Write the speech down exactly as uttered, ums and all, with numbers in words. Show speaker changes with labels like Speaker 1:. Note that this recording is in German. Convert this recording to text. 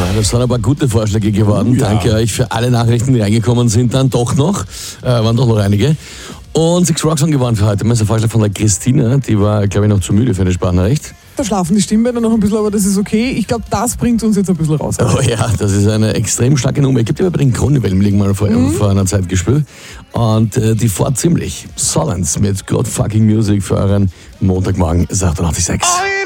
Speaker 1: das sind ein paar gute Vorschläge geworden.
Speaker 2: Ja.
Speaker 1: Danke euch für alle Nachrichten, die reingekommen sind. Dann doch noch, äh, waren doch noch einige. Und Six Rock Song gewonnen für heute. Das ist ein Vorschlag von der Christina, die war, glaube ich, noch zu müde für eine Sprachnachricht.
Speaker 2: Da schlafen die Stimmbänder noch ein bisschen, aber das ist okay. Ich glaube, das bringt uns jetzt ein bisschen raus.
Speaker 1: Oh ja, das ist eine extrem starke Nummer. Ich glaube, die haben bei den Kronewellenligen mal vor, mhm. vor einer Zeit gespielt. Und äh, die fährt ziemlich. Solens mit God Fucking Music für euren Montagmorgen. Ist achtundachtzig Komma sechs.